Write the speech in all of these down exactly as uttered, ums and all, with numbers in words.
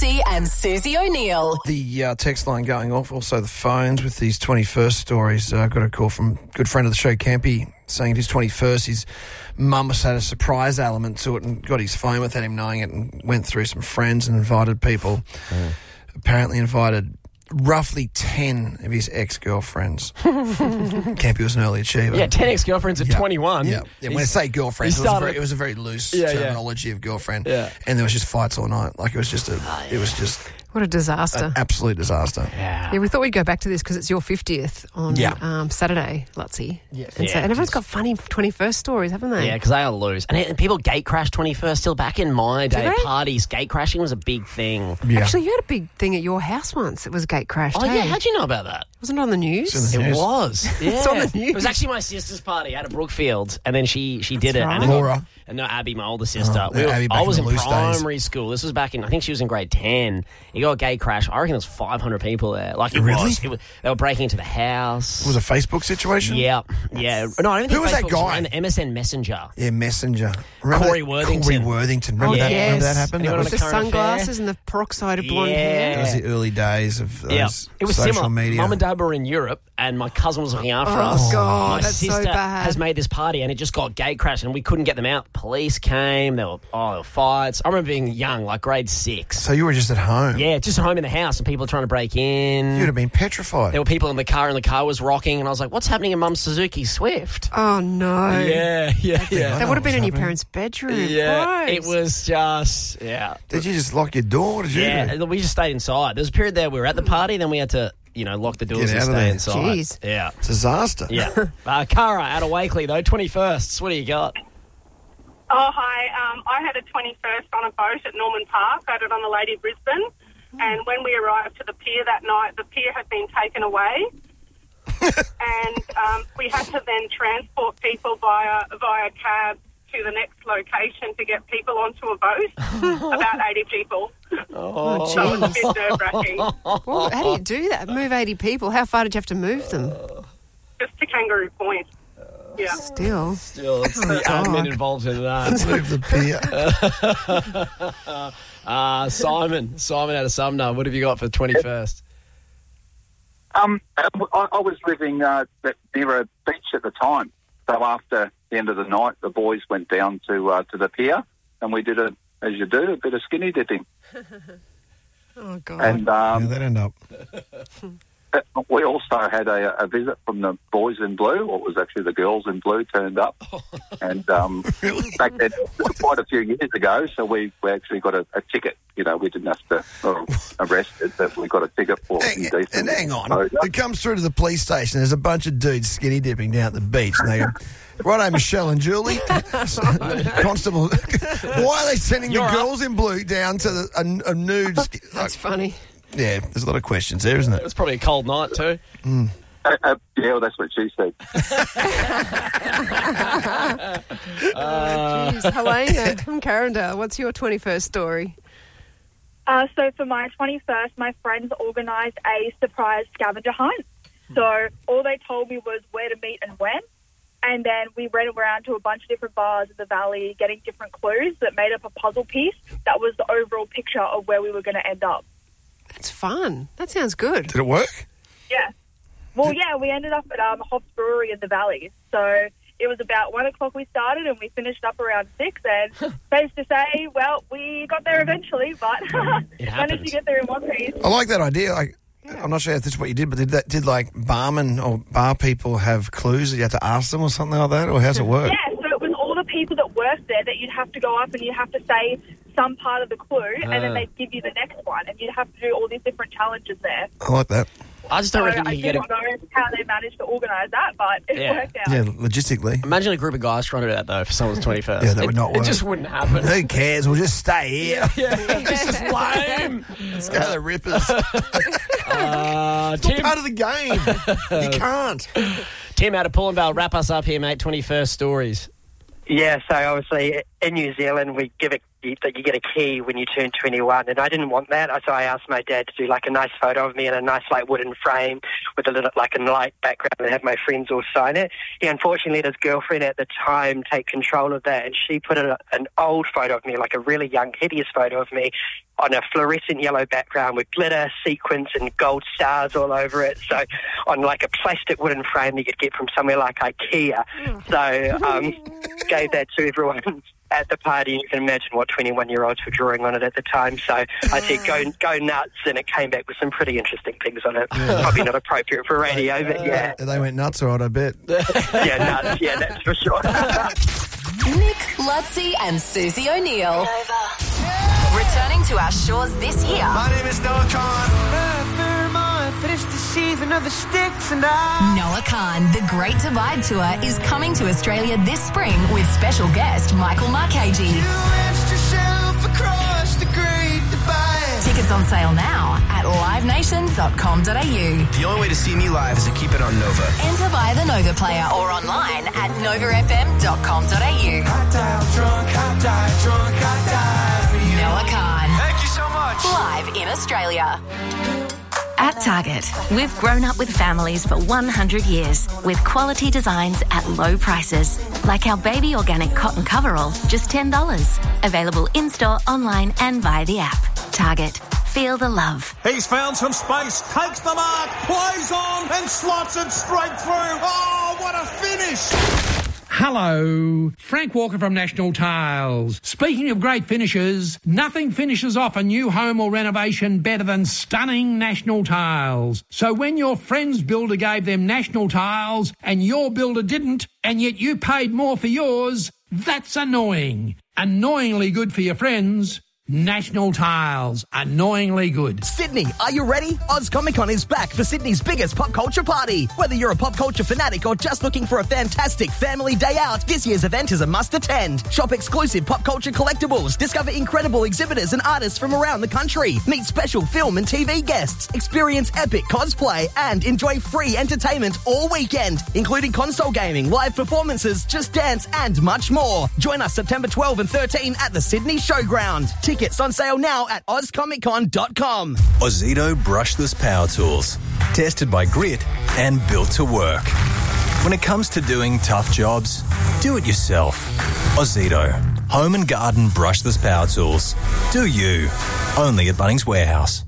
Mackey and Susie O'Neill. The uh, text line going off, also the phones with these twenty-first stories. I uh, got a call from a good friend of the show, Campy, saying his twenty-first, his mum had a surprise element to it and got his phone without him knowing it and went through some friends and invited people. Mm. Apparently invited roughly ten of his ex-girlfriends. Campy was an early achiever. Yeah, ten ex-girlfriends at yeah. twenty-one. Yeah, yeah. When I say girlfriends, it, was a very, it was a very loose yeah, terminology yeah. of girlfriend. Yeah. And there was just fights all night. Like, it was just a, oh, yeah. it was just... What a disaster. An absolute disaster. Yeah. Yeah, we thought we'd go back to this because it's your fiftieth on yeah. um, Saturday, Lutzy. Yes. And, yeah, so, and everyone's got funny twenty-first stories, haven't they? Yeah, because they all lose. And, and people gate crash twenty-first. Still back in my day, parties, gate crashing was a big thing. Yeah. Actually, you had a big thing at your house once. It was gate crashed. Oh, hey? yeah. How'd you know about that? Wasn't it on the news? It's in the it news. was. Yeah. It's on the news. It was actually my sister's party out of Brookfield, and then she, she did That's it. right. And it got- Laura. And no, Abby, my older sister. Oh, we were, Abby back I was in in, the loose primary days. school. This was back in, I think she was in grade ten. You got a gate crash. I reckon there was five hundred people there. Like, it Really? was. It was. They were breaking into the house. It was a Facebook situation? Yeah, yeah. No, I don't think Who was that Facebook guy? around. M S N Messenger. Yeah, Messenger. Remember Corey that? Worthington. Corey Worthington. Remember, Oh, that, yes. remember that happened? Anyone That on was, With the the current sunglasses affair? and the peroxide of blonde Yeah. hair. that was the early days of those Yeah, it was social similar. media. Mum and Dad were in Europe, and my cousin was looking after Oh, us. God, my that's so sister bad. has made this party, and it just got gate crashed, and we couldn't get them out. Police came. There were oh, there were fights. I remember being young, like grade six. So you were just at home? Yeah, just at home in the house, and people trying to break in. You'd have been petrified. There were people in the car, and the car was rocking, and I was like, "What's happening in Mum's Suzuki Swift?" Oh, no. Yeah, yeah, yeah. That would have been in your happening. parents' bedroom. Yeah, Gross. it was just yeah. Did you just lock your door? What did you Yeah, do? we just stayed inside. There was a period there we were at the party, then we had to, you know, lock the doors Get and out of stay there. inside. Jeez. Yeah. Disaster. Yeah. uh, Cara out of Wakeley, though, twenty-firsts. What do you got? Oh, hi. Um, I had a twenty-first on a boat at Norman Park. I had it on the Lady Brisbane. And when we arrived to the pier that night, the pier had been taken away. and um, we had to then transport people via, via cab to the next location to get people onto a boat. About eighty people. Oh, So it was a jeez. bit nerve-wracking. Well, how do you do that? Move eighty people. How far did you have to move them? Just to Kangaroo Point. Yeah. Still. Still, it's Oh, the God. admin involved in that. Move the pier. uh, Simon. Simon out of Sumner. What have you got for the twenty-first? Um, I, I was living uh, near a beach at the time. So after the end of the night, the boys went down to uh, to the pier, and we did a, as you do, a bit of skinny dipping. Oh, God. And um, Yeah, that end up. we also had a, a visit from the boys in blue, or it was actually the girls in blue turned up. And um, back then, quite a few years ago, so we, we actually got a, a ticket. You know, we didn't have to uh, arrest it, but we got a ticket for Hang, indecent and hang on. exposure. It comes through to the police station. There's a bunch of dudes skinny dipping down at the beach. And they go, righto, Michelle and Julie. Constable. Why are they sending You're the up. girls in blue down to the, a, a nude... That's like, funny. yeah, there's a lot of questions there, isn't It it? was probably a cold night, too. Uh, uh, yeah, well, that's what she said. Oh, jeez. Helena from Carindale, what's your twenty-first story? Uh, so for my twenty-first, my friends organised a surprise scavenger hunt. So all they told me was where to meet and when. And then we went around to a bunch of different bars in the valley getting different clues that made up a puzzle piece that was the overall picture of where we were going to end up. That's fun. That sounds good. Did it work? Yeah. Well, yeah, we ended up at um, Hops Brewery in the valley. So it was about one o'clock we started and we finished up around six. And safe to say, well, we got there eventually, but managed happens. to get there in one piece. I like that idea. Like, I'm not sure if this is what you did, but did that did like barmen or bar people have clues that you had to ask them or something like that, or how's it work? Yeah, so it was all the people that worked there that you'd have to go up and you'd have to say some part of the clue and then Ah. they'd give you the next one and you'd have to do all these different challenges there. I like that. I just So don't reckon I you do can get not a... know how they managed to organise that, but it Yeah. worked out. Yeah, logistically. Imagine a group of guys trying to do that, though, for someone's twenty-first. Yeah, that would It- not work. It just wouldn't happen. Who cares? We'll just stay here. Yeah, this is lame. Let's go to the Rippers. Uh, It's not Tim, part of the game. You can't. Tim out of Pullenvale, wrap us up here, mate. twenty-first stories. Yeah, so obviously in New Zealand we give it, you, that you get a key when you turn twenty-one, and I didn't want that, so I asked my dad to do like a nice photo of me in a nice like wooden frame with a little like a light background and have my friends all sign it. He unfortunately let his girlfriend at the time take control of that, and she put a, an old photo of me, like a really young, hideous photo of me, on a fluorescent yellow background with glitter, sequins and gold stars all over it. So on like a plastic wooden frame that you'd get from somewhere like IKEA. So um, gave that to everyone at the party. You can imagine what twenty-one-year-olds were drawing on it at the time. So I said, go go nuts, and it came back with some pretty interesting things on it. Yeah. Probably not appropriate for radio, but yeah. They went nuts, all right, I bet. Yeah, nuts, yeah, that's for sure. Nick, Lutzi and Susie O'Neill. Returning to our shores this year. My name is Noah Khan. But it's the season of the sticks and I... Noah Khan, the Great Divide Tour, is coming to Australia this spring with special guest Michael Marchese. You asked yourself across the Great Divide. Tickets on sale now at live nation dot com dot a u. The only way to see me live is to keep it on Nova. Enter via the Nova player or online at nova f m dot com dot a u. I die drunk, I die drunk, I die for you. Noah Khan. Thank you so much. Live in Australia. At Target, we've grown up with families for one hundred years with quality designs at low prices. Like our baby organic cotton coverall, just ten dollars. Available in-store, online and via the app. Target. Feel the love. He's found some space, takes the mark, plays on and slots it straight through. Oh, what a finish! Hello, Frank Walker from National Tiles. Speaking of great finishes, nothing finishes off a new home or renovation better than stunning National Tiles. So when your friend's builder gave them National Tiles and your builder didn't, and yet you paid more for yours, that's annoying. Annoyingly good for your friends. National Tiles. Annoyingly good. Sydney, are you ready? Oz Comic Con is back for Sydney's biggest pop culture party. Whether you're a pop culture fanatic or just looking for a fantastic family day out, this year's event is a must attend. Shop exclusive pop culture collectibles, discover incredible exhibitors and artists from around the country, meet special film and T V guests, experience epic cosplay, and enjoy free entertainment all weekend, including console gaming, live performances, Just Dance, and much more. Join us September twelfth and thirteenth at the Sydney Showground. Tickets on sale now at oz comic con dot com. Ozito brushless power tools. Tested by Grit and built to work. When it comes to doing tough jobs, do it yourself. Ozito. Home and garden brushless power tools. Do you. Only at Bunnings Warehouse.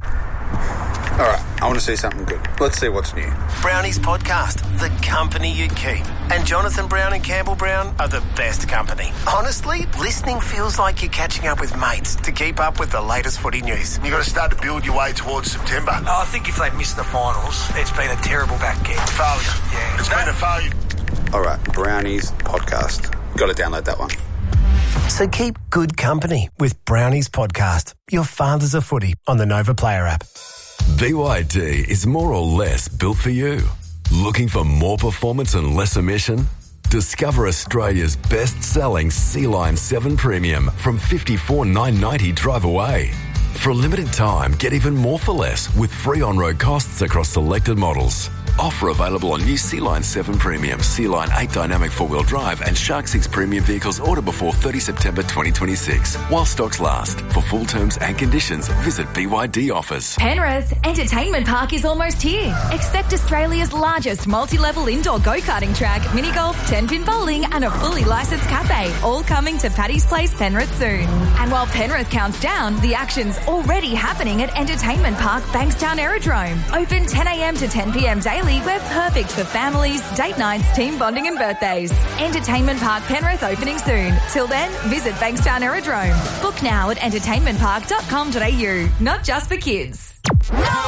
All right, I want to see something good. Let's see what's new. Brownies Podcast, the company you keep. And Jonathan Brown and Campbell Brown are the best company. Honestly, listening feels like you're catching up with mates to keep up with the latest footy news. You've got to start to build your way towards September. Oh, I think if they miss the finals, it's been a terrible back end. Failure. Yeah. It's been a failure. All right, Brownies Podcast. Got to download that one. So keep good company with Brownies Podcast, your fathers of footy on the Nova Player app. B Y D is more or less built for you. Looking for more performance and less emission? Discover Australia's best-selling Sea-Line seven Premium from fifty-four thousand nine hundred ninety dollars drive away. For a limited time, get even more for less with free on-road costs across selected models. Offer available on new Sea-Line seven Premium, Sea-Line eight Dynamic four-wheel drive and Shark six Premium vehicles order before thirtieth September twenty twenty-six. While stocks last. For full terms and conditions, visit B Y D offers. Penrith Entertainment Park is almost here. Expect Australia's largest multi-level indoor go-karting track, mini golf, ten-pin bowling and a fully licensed cafe, all coming to Paddy's Place, Penrith soon. And while Penrith counts down, the action's already happening at Entertainment Park Bankstown Aerodrome. Open ten a.m. to ten p.m. daily. We're perfect for families, date nights, team bonding and birthdays. Entertainment Park Penrith opening soon. Till then, visit Bankstown Aerodrome. Book now at entertainment park dot com dot a u. Not just for kids. No!